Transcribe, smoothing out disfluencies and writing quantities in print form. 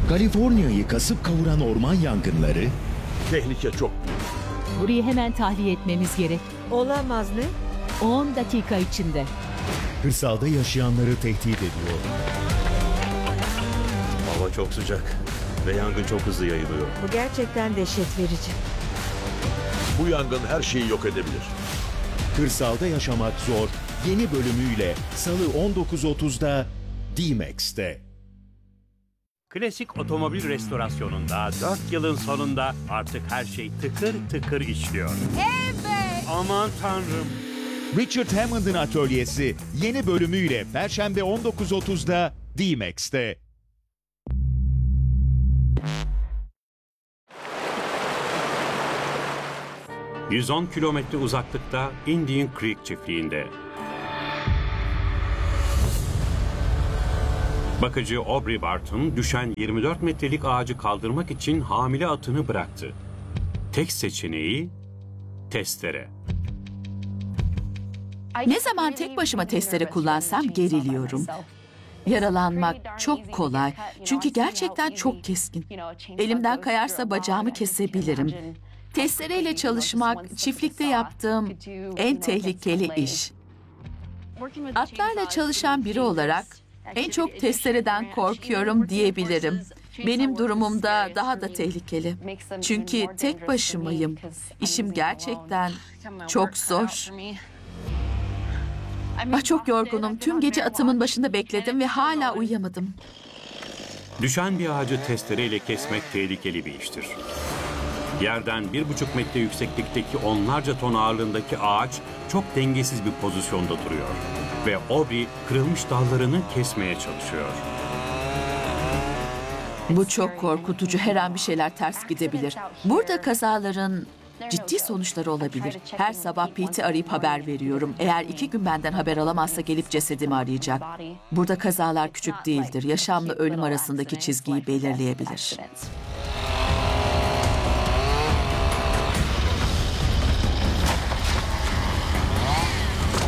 Kaliforniya'yı kasıp kavuran orman yangınları, Tehlike çok büyük. Burayı hemen tahliye etmemiz gerek. Olamaz ne? 10 dakika içinde. kırsalda yaşayanları tehdit ediyor. Hava çok sıcak ve yangın çok hızlı yayılıyor. Bu gerçekten dehşet verici. Bu yangın her şeyi yok edebilir. Kırsalda yaşamak zor yeni bölümüyle Salı 19.30'da D-Max'te. Klasik otomobil restorasyonunda 4 yılın sonunda artık her şey tıkır tıkır işliyor. Evet! Aman tanrım! Richard Hammond'ın atölyesi yeni bölümüyle Perşembe 19.30'da D-Max'te. ...110 kilometre uzaklıkta Indian Creek çiftliğinde. Bakıcı Aubrey Barton düşen 24 metrelik ağacı kaldırmak için hamile atını bıraktı. Tek seçeneği testere. Ne zaman tek başıma testere kullansam geriliyorum. Yaralanmak çok kolay çünkü gerçekten çok keskin. Elimden kayarsa bacağımı kesebilirim. Testereyle çalışmak çiftlikte yaptığım en tehlikeli iş. Atlarla çalışan biri olarak en çok testereden korkuyorum diyebilirim. Benim durumumda daha da tehlikeli. Çünkü tek başımayım. İşim gerçekten çok zor. Çok yorgunum. Tüm gece atımın başında bekledim ve hala uyuyamadım. Düşen bir ağacı testereyle kesmek tehlikeli bir iştir. Yerden 1,5 metre yükseklikteki onlarca ton ağırlığındaki ağaç çok dengesiz bir pozisyonda duruyor. Ve Aubrey kırılmış dallarını kesmeye çalışıyor. Bu çok korkutucu. Her an bir şeyler ters gidebilir. Burada kazaların ciddi sonuçları olabilir. Her sabah Pete'i arayıp haber veriyorum. Eğer 2 gün benden haber alamazsa gelip cesedimi arayacak. Burada kazalar küçük değildir. Yaşamla ölüm arasındaki çizgiyi belirleyebilir.